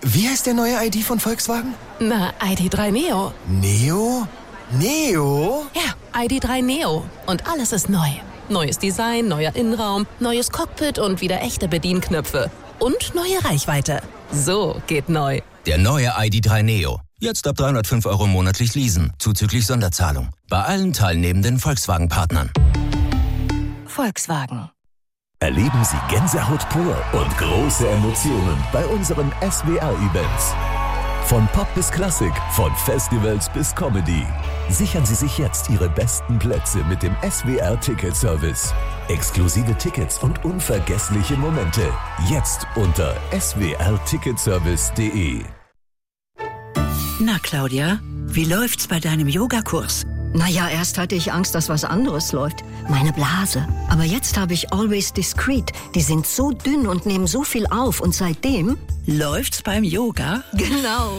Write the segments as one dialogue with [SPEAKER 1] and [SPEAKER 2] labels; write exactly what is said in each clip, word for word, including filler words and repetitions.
[SPEAKER 1] Wie heißt der neue I D von Volkswagen?
[SPEAKER 2] Na, I D drei Neo.
[SPEAKER 1] Neo? Neo?
[SPEAKER 2] Ja, I D drei Neo. Und alles ist neu. Neues Design, neuer Innenraum, neues Cockpit und wieder echte Bedienknöpfe. Und neue Reichweite. So geht neu.
[SPEAKER 3] Der neue I D drei Neo. Jetzt ab dreihundertfünf Euro monatlich leasen, zuzüglich Sonderzahlung. Bei allen teilnehmenden Volkswagen-Partnern.
[SPEAKER 2] Volkswagen.
[SPEAKER 4] Erleben Sie Gänsehaut pur und große Emotionen bei unseren S W R-Events. Von Pop bis Klassik, von Festivals bis Comedy. Sichern Sie sich jetzt Ihre besten Plätze mit dem S W R-Ticket-Service. Exklusive Tickets und unvergessliche Momente. Jetzt unter s w r ticketservice punkt d e.
[SPEAKER 5] Na, Claudia, wie läuft's bei deinem Yogakurs?
[SPEAKER 6] Naja, erst hatte ich Angst, dass was anderes läuft. Meine Blase. Aber jetzt habe ich Always Discreet. Die sind so dünn und nehmen so viel auf. Und seitdem...
[SPEAKER 5] Läuft's beim Yoga?
[SPEAKER 6] Genau.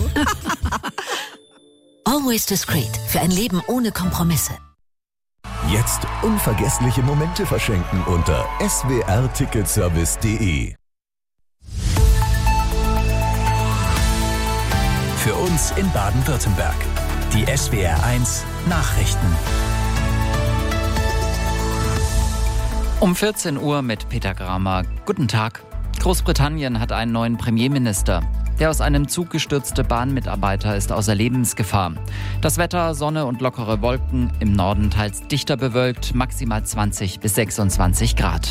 [SPEAKER 7] Always Discreet. Für ein Leben ohne Kompromisse.
[SPEAKER 4] Jetzt unvergessliche Momente verschenken unter s w r ticketservice punkt d e.
[SPEAKER 8] Für uns in Baden-Württemberg. Die S W R eins Nachrichten.
[SPEAKER 9] Um vierzehn Uhr mit Peter Gramer. Guten Tag. Großbritannien hat einen neuen Premierminister. Der aus einem Zug gestürzte Bahnmitarbeiter ist außer Lebensgefahr. Das Wetter, Sonne und lockere Wolken, im Norden teils dichter bewölkt, maximal zwanzig bis sechsundzwanzig Grad.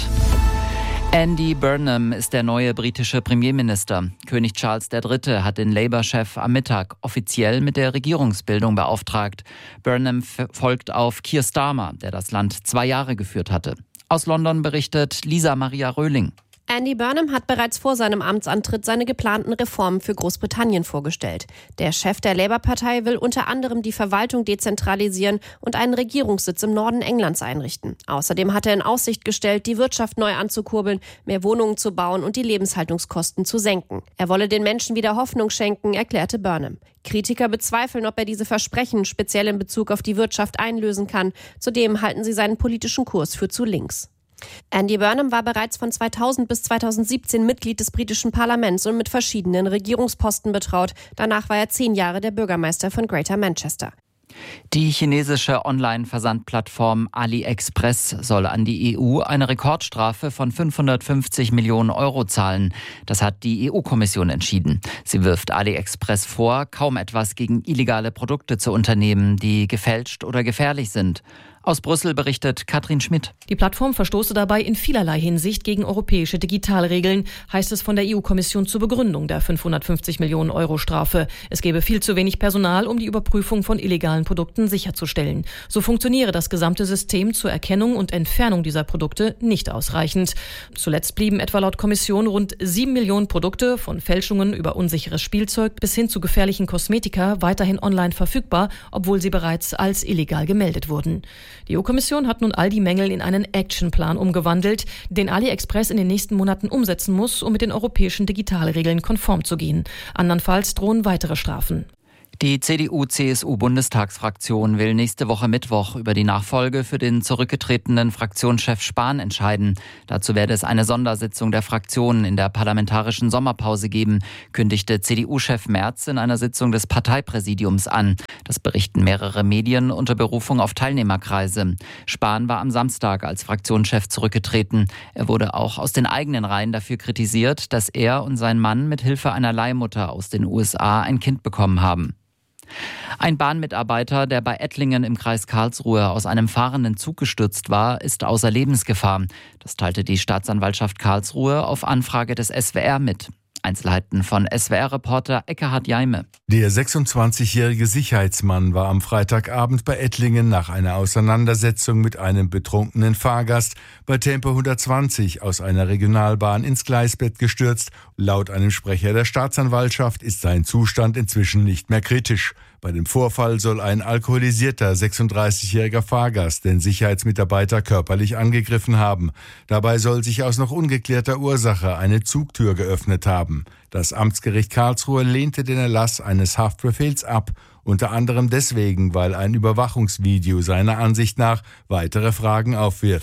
[SPEAKER 9] Andy Burnham ist der neue britische Premierminister. König Charles der Dritte hat den Labour-Chef am Mittag offiziell mit der Regierungsbildung beauftragt. Burnham folgt auf Keir Starmer, der das Land zwei Jahre geführt hatte. Aus London berichtet Lisa Maria Röhling.
[SPEAKER 10] Andy Burnham hat bereits vor seinem Amtsantritt seine geplanten Reformen für Großbritannien vorgestellt. Der Chef der Labour-Partei will unter anderem die Verwaltung dezentralisieren und einen Regierungssitz im Norden Englands einrichten. Außerdem hat er in Aussicht gestellt, die Wirtschaft neu anzukurbeln, mehr Wohnungen zu bauen und die Lebenshaltungskosten zu senken. Er wolle den Menschen wieder Hoffnung schenken, erklärte Burnham. Kritiker bezweifeln, ob er diese Versprechen speziell in Bezug auf die Wirtschaft einlösen kann. Zudem halten sie seinen politischen Kurs für zu links. Andy Burnham war bereits von zweitausend bis zweitausendsiebzehn Mitglied des britischen Parlaments und mit verschiedenen Regierungsposten betraut. Danach war er zehn Jahre der Bürgermeister von Greater Manchester.
[SPEAKER 9] Die chinesische Online-Versandplattform AliExpress soll an die E U eine Rekordstrafe von fünfhundertfünfzig Millionen Euro zahlen. Das hat die E U-Kommission entschieden. Sie wirft AliExpress vor, kaum etwas gegen illegale Produkte zu unternehmen, die gefälscht oder gefährlich sind. Aus Brüssel berichtet Katrin Schmidt.
[SPEAKER 11] Die Plattform verstoße dabei in vielerlei Hinsicht gegen europäische Digitalregeln, heißt es von der E U-Kommission zur Begründung der fünfhundertfünfzig Millionen Euro Strafe. Es gäbe viel zu wenig Personal, um die Überprüfung von illegalen Produkten sicherzustellen. So funktioniere das gesamte System zur Erkennung und Entfernung dieser Produkte nicht ausreichend. Zuletzt blieben etwa laut Kommission rund sieben Millionen Produkte, von Fälschungen über unsicheres Spielzeug bis hin zu gefährlichen Kosmetika, weiterhin online verfügbar, obwohl sie bereits als illegal gemeldet wurden. Die E U-Kommission hat nun all die Mängel in einen Actionplan umgewandelt, den AliExpress in den nächsten Monaten umsetzen muss, um mit den europäischen Digitalregeln konform zu gehen. Andernfalls drohen weitere Strafen.
[SPEAKER 9] Die C D U C S U-Bundestagsfraktion will nächste Woche Mittwoch über die Nachfolge für den zurückgetretenen Fraktionschef Spahn entscheiden. Dazu werde es eine Sondersitzung der Fraktion in der parlamentarischen Sommerpause geben, kündigte C D U-Chef Merz in einer Sitzung des Parteipräsidiums an. Das berichten mehrere Medien unter Berufung auf Teilnehmerkreise. Spahn war am Samstag als Fraktionschef zurückgetreten. Er wurde auch aus den eigenen Reihen dafür kritisiert, dass er und sein Mann mit Hilfe einer Leihmutter aus den U S A ein Kind bekommen haben. Ein Bahnmitarbeiter, der bei Ettlingen im Kreis Karlsruhe aus einem fahrenden Zug gestürzt war, ist außer Lebensgefahr. Das teilte die Staatsanwaltschaft Karlsruhe auf Anfrage des S W R mit. Einzelheiten von S W R-Reporter Eckehard Jaime.
[SPEAKER 12] Der sechsundzwanzigjährige Sicherheitsmann war am Freitagabend bei Ettlingen nach einer Auseinandersetzung mit einem betrunkenen Fahrgast bei Tempo hundertzwanzig aus einer Regionalbahn ins Gleisbett gestürzt. Laut einem Sprecher der Staatsanwaltschaft ist sein Zustand inzwischen nicht mehr kritisch. Bei dem Vorfall soll ein alkoholisierter sechsunddreißigjähriger Fahrgast den Sicherheitsmitarbeiter körperlich angegriffen haben. Dabei soll sich aus noch ungeklärter Ursache eine Zugtür geöffnet haben. Das Amtsgericht Karlsruhe lehnte den Erlass eines Haftbefehls ab, unter anderem deswegen, weil ein Überwachungsvideo seiner Ansicht nach weitere Fragen aufwirft.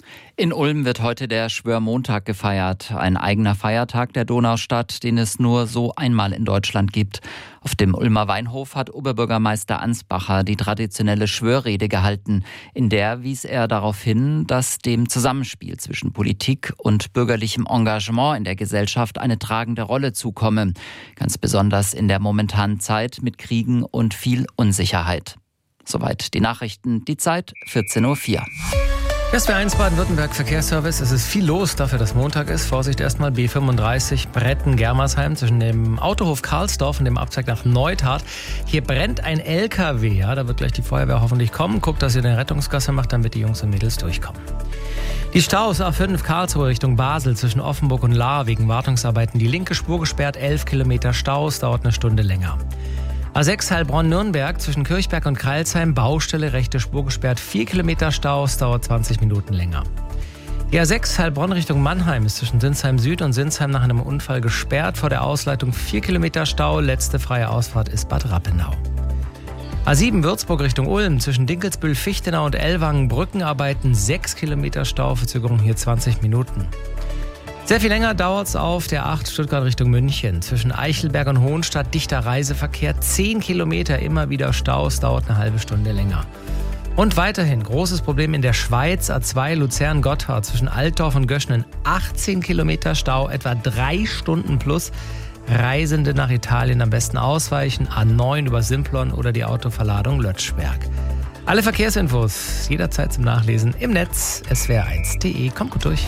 [SPEAKER 9] In Ulm wird heute der Schwörmontag gefeiert, ein eigener Feiertag der Donaustadt, den es nur so einmal in Deutschland gibt. Auf dem Ulmer Weinhof hat Oberbürgermeister Ansbacher die traditionelle Schwörrede gehalten. In der wies er darauf hin, dass dem Zusammenspiel zwischen Politik und bürgerlichem Engagement in der Gesellschaft eine tragende Rolle zukomme. Ganz besonders in der momentanen Zeit mit Kriegen und viel Unsicherheit. Soweit die Nachrichten, die Zeit vierzehn Uhr vier.
[SPEAKER 13] S W R eins Baden-Württemberg Verkehrsservice. Es ist viel los, dafür dass Montag ist. Vorsicht erstmal B fünfunddreißig Bretten-Germersheim zwischen dem Autohof Karlsdorf und dem Abzweig nach Neustadt. Hier brennt ein L K W. Ja, da wird gleich die Feuerwehr hoffentlich kommen. Guckt, dass ihr eine Rettungsgasse macht, damit die Jungs und Mädels durchkommen. Die Staus A fünf Karlsruhe Richtung Basel zwischen Offenburg und Lahr wegen Wartungsarbeiten. Die linke Spur gesperrt, elf Kilometer Staus, dauert eine Stunde länger. A sechs Heilbronn-Nürnberg zwischen Kirchberg und Kreilsheim, Baustelle, rechte Spur gesperrt, vier Kilometer Staus, dauert zwanzig Minuten länger. Die A sechs Heilbronn Richtung Mannheim ist zwischen Sinsheim Süd und Sinsheim nach einem Unfall gesperrt, vor der Ausleitung vier Kilometer Stau, letzte freie Ausfahrt ist Bad Rappenau. A sieben Würzburg Richtung Ulm zwischen Dinkelsbühl, Fichtenau und Ellwangen, Brückenarbeiten, sechs Kilometer Stau, Verzögerung hier zwanzig Minuten. Sehr viel länger dauert es auf der acht Stuttgart Richtung München. Zwischen Eichelberg und Hohenstadt dichter Reiseverkehr, zehn Kilometer, immer wieder Staus, dauert eine halbe Stunde länger. Und weiterhin großes Problem in der Schweiz, A zwei Luzern-Gotthard zwischen Altdorf und Göschenen, achtzehn Kilometer Stau, etwa drei Stunden plus. Reisende nach Italien am besten ausweichen, A neun über Simplon oder die Autoverladung Lötschberg. Alle Verkehrsinfos jederzeit zum Nachlesen im Netz S W R eins punkt de. Kommt gut durch.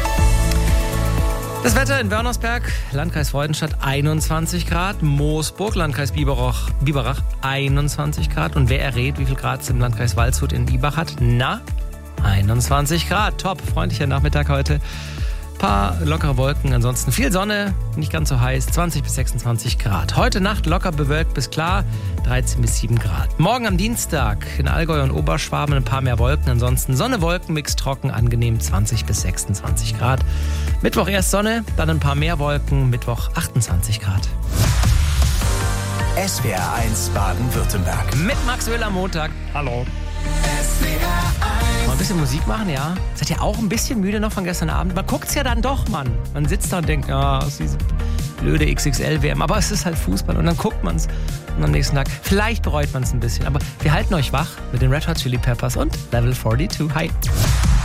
[SPEAKER 13] Das Wetter in Wörnersberg, Landkreis Freudenstadt einundzwanzig Grad, Moosburg, Landkreis Biberach, Biberach einundzwanzig Grad. Und wer errät, wie viel Grad es im Landkreis Waldshut in Ibach hat? Na, einundzwanzig Grad. Top, freundlicher Nachmittag heute. Paar lockere Wolken, ansonsten viel Sonne, nicht ganz so heiß, zwanzig bis sechsundzwanzig Grad. Heute Nacht locker bewölkt bis klar, dreizehn bis sieben Grad. Morgen am Dienstag in Allgäu und Oberschwaben ein paar mehr Wolken, ansonsten Sonne, Wolken, Mix trocken, angenehm zwanzig bis sechsundzwanzig Grad. Mittwoch erst Sonne, dann ein paar mehr Wolken, Mittwoch achtundzwanzig Grad.
[SPEAKER 1] S W R eins Baden-Württemberg.
[SPEAKER 13] Mit Max Öl am Montag. Hallo.
[SPEAKER 1] S W R eins.
[SPEAKER 13] Mal ein bisschen Musik machen, ja? Seid ihr auch ein bisschen müde noch von gestern Abend? Man guckt's ja dann doch, Mann. Man sitzt da und denkt, ja, oh, diese blöde X X L W M. Aber es ist halt Fußball und dann guckt man's. Und am nächsten Tag, vielleicht bereut man's ein bisschen. Aber wir halten euch wach mit den Red Hot Chili Peppers und Level zweiundvierzig. Hi.